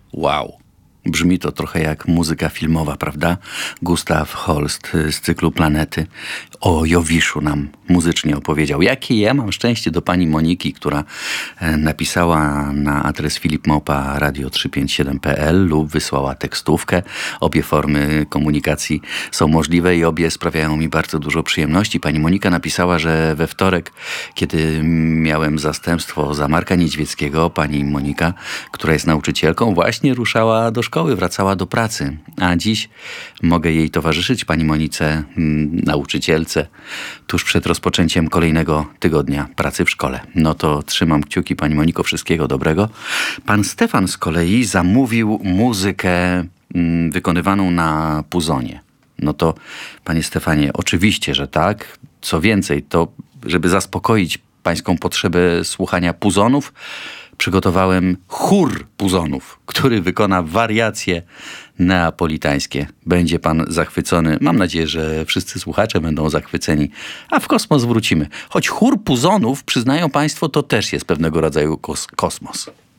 Wow. Brzmi to trochę jak muzyka filmowa, prawda? Gustav Holst z cyklu Planety o Jowiszu nam muzycznie opowiedział. Jakie ja mam szczęście do pani Moniki, która napisała na adres filipmałpa.radio357.pl lub wysłała tekstówkę. Obie formy komunikacji są możliwe i obie sprawiają mi bardzo dużo przyjemności. Pani Monika napisała, że we wtorek, kiedy miałem zastępstwo za Marka Niedźwieckiego, pani Monika, która jest nauczycielką, właśnie ruszała do szkoły, wracała do pracy. A dziś mogę jej towarzyszyć, pani Monice, nauczycielce, tuż przed rozpoczęciem kolejnego tygodnia pracy w szkole. No to trzymam kciuki, pani Moniko, wszystkiego dobrego. Pan Stefan z kolei zamówił muzykę wykonywaną na puzonie. No to, panie Stefanie, oczywiście, że tak. Co więcej, to żeby zaspokoić pańską potrzebę słuchania puzonów, przygotowałem chór puzonów, który wykona wariacje neapolitańskie. Będzie pan zachwycony. Mam nadzieję, że wszyscy słuchacze będą zachwyceni. A w kosmos wrócimy. Choć chór puzonów, przyznają państwo, to też jest pewnego rodzaju kosmos.